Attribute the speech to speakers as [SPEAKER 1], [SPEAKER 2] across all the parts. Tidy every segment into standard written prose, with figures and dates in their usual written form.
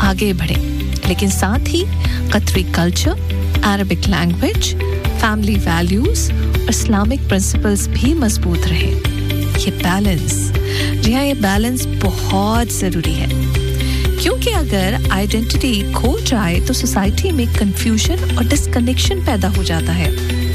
[SPEAKER 1] आगे बढ़े, लेकिन साथ ही कतरी culture, Arabic language, family values और इस्लामिक प्रिंसिपल्स भी मजबूत रहे। ये बैलेंस, जी हाँ, ये बैलेंस बहुत जरूरी है, क्योंकि अगर आइडेंटिटी खो जाए तो सोसाइटी में कंफ्यूजन और डिस्कनेक्शन पैदा हो जाता है।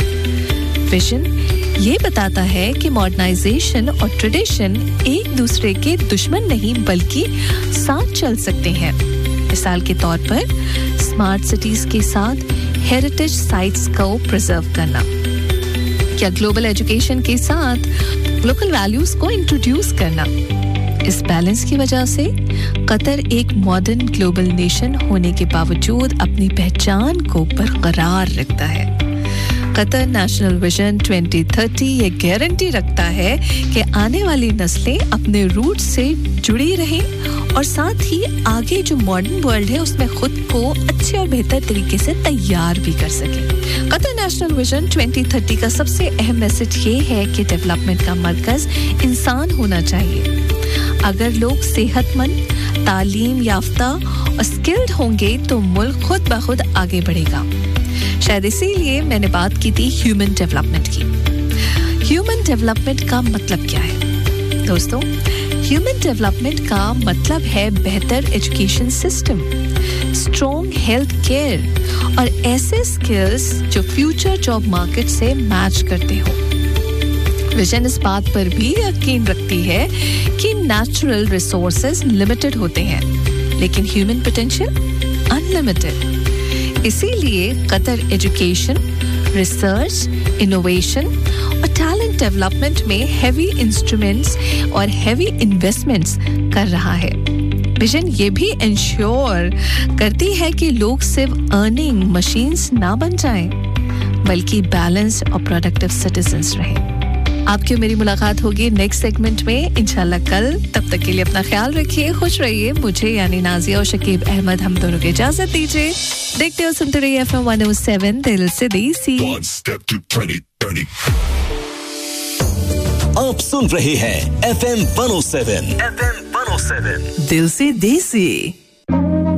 [SPEAKER 1] विजन ये बताता है कि मॉडर्नाइजेशन और ट्रेडिशन एक दूसरे के दुश्मन नहीं बल्कि साथ चल सकते हैं। मिसाल के तौर पर स्मार्ट सिटीज के साथ हेरिटेज साइट्स को प्रिजर्व करना, या ग्लोबल एजुकेशन के साथ लोकल वैल्यूज को इंट्रोड्यूस करना। इस बैलेंस की वजह से कतर एक मॉडर्न ग्लोबल नेशन होने के बावजूद अपनी पहचान को बरकरार रखता है। कतर नेशनल विजन 2030 ये गारंटी रखता है कि आने वाली नस्लें अपने रूट से जुड़ी रहें और साथ ही आगे जो मॉडर्न वर्ल्ड है उसमें खुद को अच्छे और बेहतर तरीके से तैयार भी कर सकें। कतर नेशनल विजन 2030 का सबसे अहम मैसेज ये है कि डेवलपमेंट का मरकज इंसान होना चाहिए। अगर लोग सेहतमंद, तालीम याफ्ता और स्किल्ड होंगे तो मुल्क खुद ब खुद आगे बढ़ेगा। शायद इसीलिए मैंने बात की थी ह्यूमन डेवलपमेंट की। ह्यूमन डेवलपमेंट का मतलब क्या है दोस्तों? ह्यूमन डेवलपमेंट का मतलब है बेहतर education system, strong health care और ऐसे स्किल्स जो फ्यूचर जॉब मार्केट से मैच करते हो। विजन इस बात पर भी यकीन रखती है कि नेचुरल रिसोर्सेज लिमिटेड होते हैं, लेकिन ह्यूमन पोटेंशियल अनलिमिटेड। इसीलिए कतर एजुकेशन, रिसर्च, इनोवेशन और टैलेंट डेवलपमेंट में हेवी इंस्ट्रूमेंट्स और हेवी इन्वेस्टमेंट्स कर रहा है। विजन ये भी इंश्योर करती है कि लोग सिर्फ अर्निंग मशीन्स ना बन जाएं, बल्कि बैलेंस्ड और प्रोडक्टिव सिटीजन्स रहें। आपकी और मेरी मुलाकात होगी नेक्स्ट सेगमेंट में इंशाल्लाह कल। तब तक के लिए अपना ख्याल रखिए, खुश रहिए। मुझे यानी नाजिया और शकीब अहमद हम दोनों को इजाजत दीजिए। देखते हो सुनते रहिए FM 107 दिल से देसी।
[SPEAKER 2] आप सुन रहे हैं FM 107 दिल से देसी।